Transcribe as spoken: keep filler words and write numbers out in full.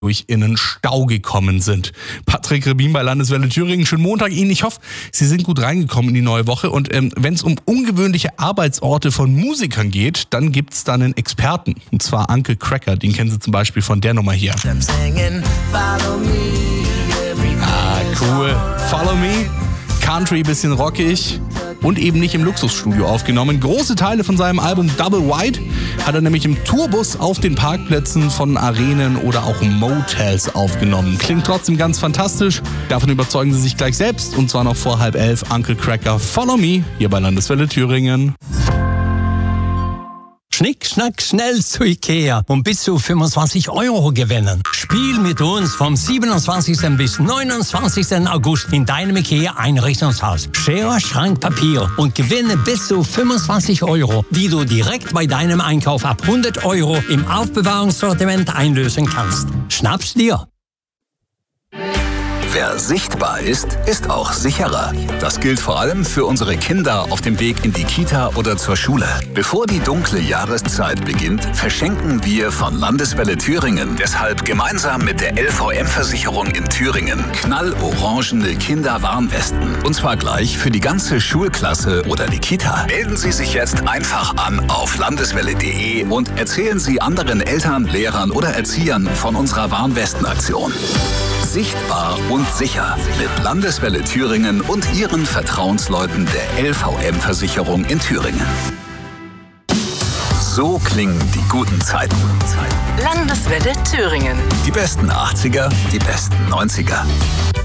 durch in den Stau gekommen sind. Patrick Rebin bei Landeswelle Thüringen. Schönen Montag Ihnen. Ich hoffe, Sie sind gut reingekommen in die neue Woche. Und ähm, wenn es um ungewöhnliche Arbeitsorte von Musikern geht, dann gibt es da einen Experten. Und zwar Uncle Kracker. Den kennen Sie zum Beispiel von der Nummer hier. Ah, cool. Follow Me. Country, bisschen rockig. Und eben nicht im Luxusstudio aufgenommen. Große Teile von seinem Album Double Wide hat er nämlich im Tourbus auf den Parkplätzen von Arenen oder auch Motels aufgenommen. Klingt trotzdem ganz fantastisch. Davon überzeugen Sie sich gleich selbst. Und zwar noch vor halb elf. Uncle Kracker, Follow Me, hier bei Landeswelle Thüringen. Schnick, schnack, schnell zu Ikea und bis zu fünfundzwanzig Euro gewinnen. Spiel mit uns vom siebenundzwanzigsten bis neunundzwanzigsten August in deinem Ikea-Einrichtungshaus. Schere, Schrank, Papier und gewinne bis zu fünfundzwanzig Euro, die du direkt bei deinem Einkauf ab hundert Euro im Aufbewahrungssortiment einlösen kannst. Schnapp's dir! Wer sichtbar ist, ist auch sicherer. Das gilt vor allem für unsere Kinder auf dem Weg in die Kita oder zur Schule. Bevor die dunkle Jahreszeit beginnt, verschenken wir von Landeswelle Thüringen deshalb gemeinsam mit der L V M-Versicherung in Thüringen knallorangene Kinderwarnwesten. Und zwar gleich für die ganze Schulklasse oder die Kita. Melden Sie sich jetzt einfach an auf landeswelle punkt de und erzählen Sie anderen Eltern, Lehrern oder Erziehern von unserer Warnwestenaktion. Sichtbar und sicher mit Landeswelle Thüringen und ihren Vertrauensleuten der L V M-Versicherung in Thüringen. So klingen die guten Zeiten. Landeswelle Thüringen. Die besten achtziger, die besten neunziger.